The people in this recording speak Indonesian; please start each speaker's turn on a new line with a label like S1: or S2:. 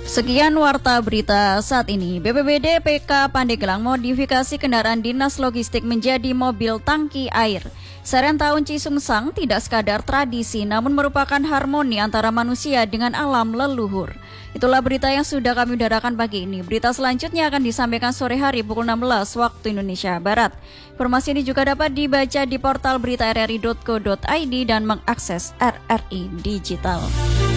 S1: Sekian warta berita saat ini. BPBD PK Pandeglang modifikasi kendaraan dinas logistik menjadi mobil tangki air. Serentau Tahun Cisungsang tidak sekadar tradisi, namun merupakan harmoni antara manusia dengan alam leluhur. Itulah berita yang sudah kami udarakan pagi ini. Berita selanjutnya akan disampaikan sore hari pukul 16 waktu Indonesia Barat. Informasi ini juga dapat dibaca di portal berita rri.co.id dan mengakses RRI Digital.